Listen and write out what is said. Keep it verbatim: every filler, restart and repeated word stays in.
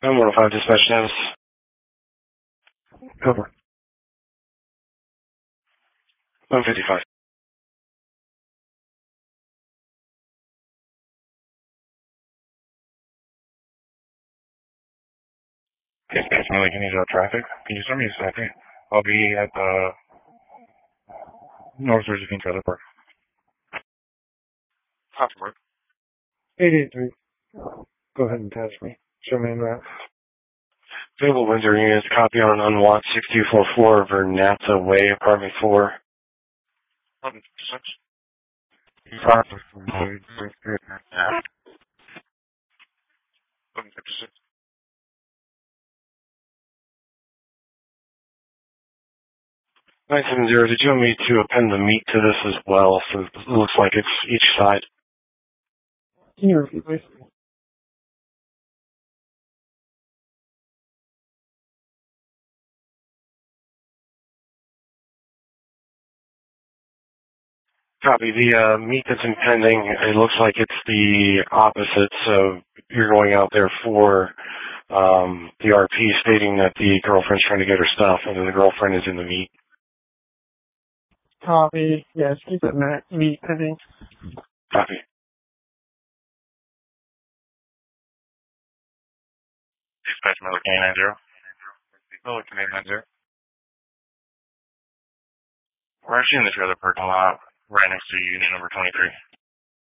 I'm one oh five dispatch status. Over. one fifty-five. Yes, guys, I'm like, need traffic. Can you send me a second? I'll be at the North Josephine Trailer Park. Copy, work. eight eight three. Go ahead and test me. Show me in that. Available Windsor units, copy on unwatched six two four four Vernazza Way, apartment four. eleven fifty-six. eleven fifty-six. nine seven zero, did you want me to append the meat to this as well, so it looks like it's each side? Can you repeat, please? Copy. The uh, meat that's impending, it looks like it's the opposite, so you're going out there for um, the R P stating that the girlfriend's trying to get her stuff, and then the girlfriend is in the meat. Copy. Yes, keep it meat pending. Copy. Dispatch Miller K nine zero. Miller K nine zero. We're actually in the trailer parking lot right next to unit number twenty-three.